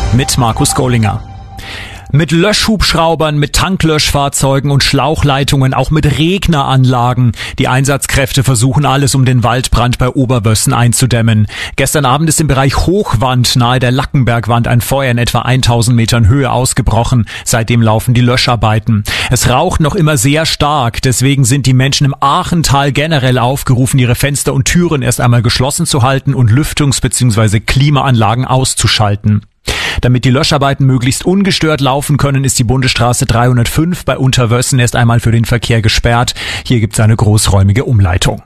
mit Markus Gollinger. Mit Löschhubschraubern, mit Tanklöschfahrzeugen und Schlauchleitungen, auch mit Regneranlagen. Die Einsatzkräfte versuchen alles, um den Waldbrand bei Oberwössen einzudämmen. Gestern Abend ist im Bereich Hochwand nahe der Lackenbergwand ein Feuer in etwa 1000 Metern Höhe ausgebrochen. Seitdem laufen die Löscharbeiten. Es raucht noch immer sehr stark. Deswegen sind die Menschen im Aachental generell aufgerufen, ihre Fenster und Türen erst einmal geschlossen zu halten und Lüftungs- bzw. Klimaanlagen auszuschalten. Damit die Löscharbeiten möglichst ungestört laufen können, ist die Bundesstraße 305 bei Unterwössen erst einmal für den Verkehr gesperrt. Hier gibt es eine großräumige Umleitung.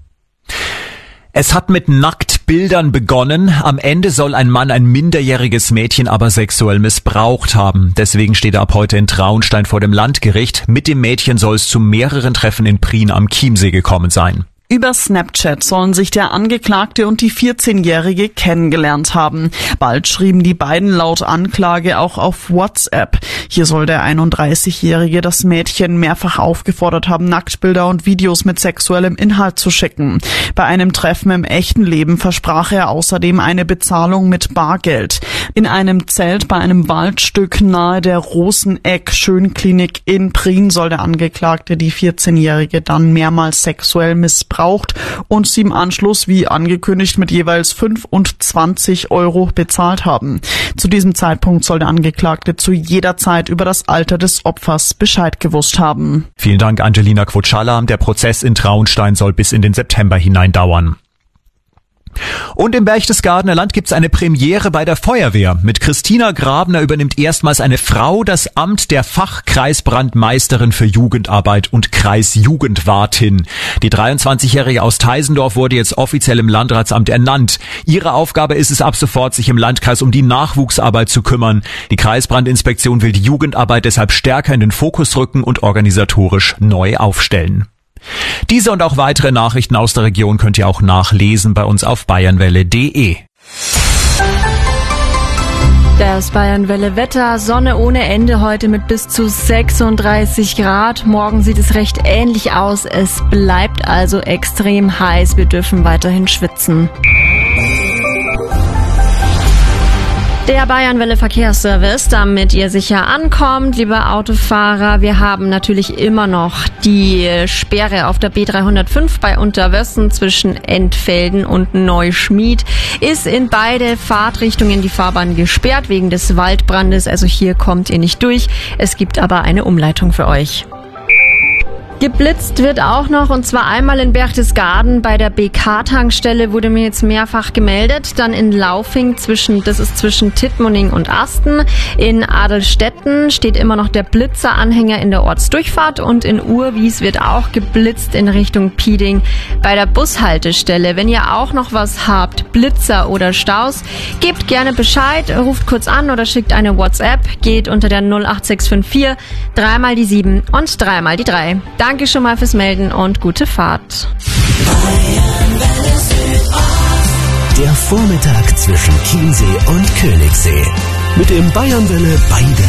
Es hat mit Nacktbildern begonnen. Am Ende soll ein Mann ein minderjähriges Mädchen aber sexuell missbraucht haben. Deswegen steht er ab heute in Traunstein vor dem Landgericht. Mit dem Mädchen soll es zu mehreren Treffen in Prien am Chiemsee gekommen sein. Über Snapchat sollen sich der Angeklagte und die 14-Jährige kennengelernt haben. Bald schrieben die beiden laut Anklage auch auf WhatsApp. Hier soll der 31-Jährige das Mädchen mehrfach aufgefordert haben, Nacktbilder und Videos mit sexuellem Inhalt zu schicken. Bei einem Treffen im echten Leben versprach er außerdem eine Bezahlung mit Bargeld. In einem Zelt bei einem Waldstück nahe der Roseneck-Schönklinik in Prien soll der Angeklagte die 14-Jährige dann mehrmals sexuell missbraucht und sie im Anschluss, wie angekündigt, mit jeweils 5 und 20 Euro bezahlt haben. Zu diesem Zeitpunkt soll der Angeklagte zu jeder Zeit über das Alter des Opfers Bescheid gewusst haben. Vielen Dank, Angelina Quotschala. Der Prozess in Traunstein soll bis in den September hinein dauern. Und im Berchtesgadener Land gibt's eine Premiere bei der Feuerwehr. Mit Christina Grabner übernimmt erstmals eine Frau das Amt der Fachkreisbrandmeisterin für Jugendarbeit und Kreisjugendwartin. Die 23-Jährige aus Teisendorf wurde jetzt offiziell im Landratsamt ernannt. Ihre Aufgabe ist es ab sofort, sich im Landkreis um die Nachwuchsarbeit zu kümmern. Die Kreisbrandinspektion will die Jugendarbeit deshalb stärker in den Fokus rücken und organisatorisch neu aufstellen. Diese und auch weitere Nachrichten aus der Region könnt ihr auch nachlesen bei uns auf bayernwelle.de. Das Bayernwelle-Wetter, Sonne ohne Ende heute mit bis zu 36 Grad. Morgen sieht es recht ähnlich aus. Es bleibt also extrem heiß. Wir dürfen weiterhin schwitzen. Der Bayernwelle Verkehrsservice, damit ihr sicher ankommt, liebe Autofahrer. Wir haben natürlich immer noch die Sperre auf der B305 bei Unterwössen zwischen Entfelden und Neuschmied. Ist in beide Fahrtrichtungen die Fahrbahn gesperrt wegen des Waldbrandes. Also hier kommt ihr nicht durch. Es gibt aber eine Umleitung für euch. Geblitzt wird auch noch, und zwar einmal in Berchtesgaden bei der BK-Tankstelle, wurde mir jetzt mehrfach gemeldet. Dann in Laufing, das ist zwischen Tittmoning und Asten. In Adelstetten steht immer noch der Blitzeranhänger in der Ortsdurchfahrt, und in Urwies wird auch geblitzt in Richtung Pieding bei der Bushaltestelle. Wenn ihr auch noch was habt, Blitzer oder Staus, gebt gerne Bescheid, ruft kurz an oder schickt eine WhatsApp, geht unter der 08654 3 mal die 7 und 3 mal die 3. Danke schon mal fürs Melden und gute Fahrt. Der Vormittag zwischen Chiemsee und Königssee. Mit dem Bayernwelle Beide